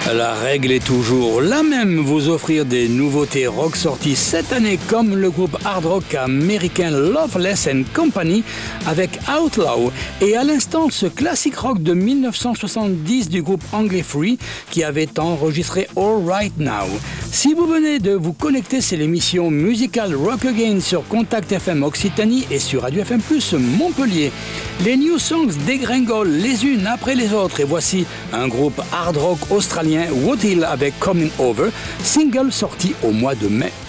La règle est toujours la même, vous offrir des nouveautés rock sorties cette année comme le groupe hard rock américain Loveless and Company avec Outlaw et à l'instant ce classique rock de 1970 du groupe anglais Free qui avait enregistré All Right Now. Si vous venez de vous connecter, c'est l'émission musicale Rock Again sur Contact FM Occitanie et sur Radio FM Plus Montpellier. Les new songs dégringolent les unes après les autres et voici un groupe hard rock australien Woodhill avec Coming Over, single sorti au mois de mai.